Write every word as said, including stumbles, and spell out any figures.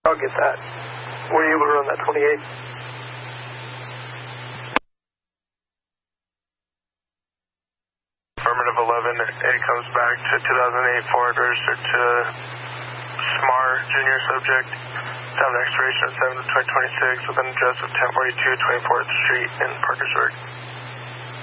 I'll get that. Were you able to run that twenty-eight? Affirmative eleven, it comes back to two thousand eight Ford registered to Smar, junior subject. Time expiration of seven twenty twenty-six with an address of ten forty-two twenty-fourth Street in Parkersburg.